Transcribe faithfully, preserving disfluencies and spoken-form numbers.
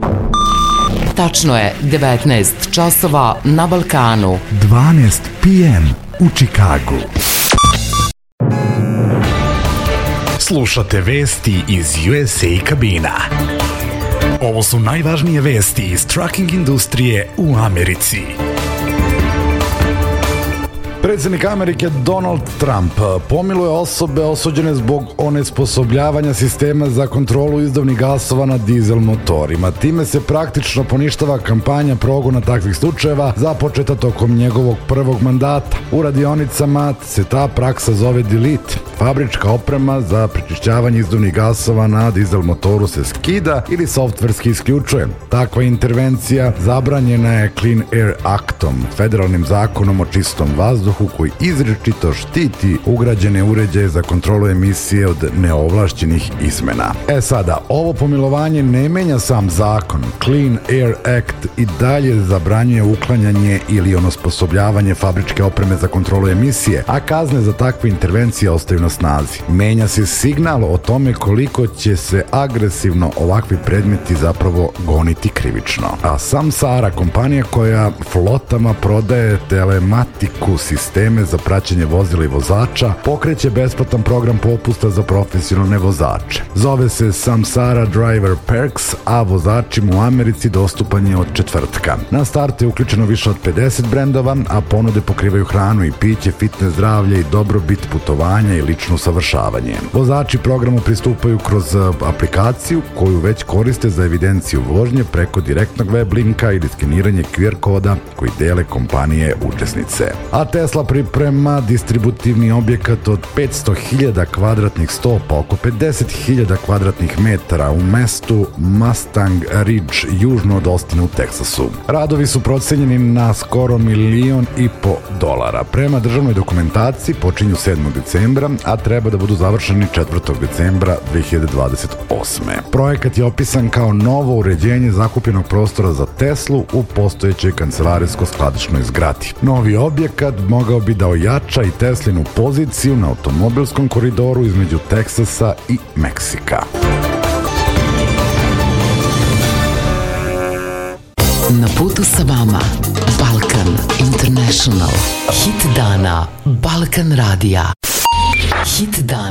Tačno je devetnaest časova na Balkanu. dvanaest pe em u Čikagu. Slušate vesti iz U S A kabina. Ovo su najvažnije vesti iz trucking industrije u Americi. Predsjednik Amerike Donald Trump pomiluje osobe osuđene zbog onesposobljavanja sistema za kontrolu izduvnih gasova na dizel motorima. Time se praktično poništava kampanja progona takvih slučajeva započeta tokom njegovog prvog mandata. U radionicama se ta praksa zove delete. Fabrička oprema za prečišćavanje izduvnih gasova na dizel motoru se skida ili softverski isključuje. Takva intervencija zabranjena je Clean Air Actom, federalnim zakonom o čistom vazduhu koji izričito štiti ugrađene uređaje za kontrolu emisije od neovlašćenih izmena. E sada, ovo pomilovanje ne menja sam zakon. Clean Air Act i dalje zabranjuje uklanjanje ili onesposobljavanje fabričke opreme za kontrolu emisije, a kazne za takve intervencije ostaju na snazi. Menja se signal o tome koliko će se agresivno ovakvi predmeti zapravo goniti krivično. A Samsara, kompanija koja flotama prodaje telematiku sisteme za praćenje vozila i vozača, pokreće besplatan program popusta za profesionalne vozače. Zove se Samsara Driver Perks, a vozačima u Americi dostupan je od četvrtka. Na startu je uključeno više od pedeset brendova, a ponude pokrivaju hranu i piće, fitness, zdravlje i dobrobit, putovanja i lično usavršavanje. Vozači programu pristupaju kroz aplikaciju koju već koriste za evidenciju vožnje preko direktnog web linka ili skeniranje Q R koda koji dele kompanije učesnice. A Tesla priprema distributivni objekat od petsto hiljada kvadratnih stopa, oko pedeset hiljada kvadratnih metara u mestu Mustang Ridge, južno od Austina u Teksasu. Radovi su procenjeni na skoro milion i po dolara. Prema državnoj dokumentaciji počinju sedmog decembra, a treba da budu završeni četvrtog decembra dve hiljade dvadeset osme. Projekat je opisan kao novo uređenje zakupljenog prostora za Teslu u postojećoj kancelarijsko-skladišnoj zgradi. Novi objekat mogao bi da ojača i Teslinu poziciju na automobilskom koridoru između Teksasa i Meksika. Na putu sa vama Balkan International. Hit dana Balkan radija. Hit dana.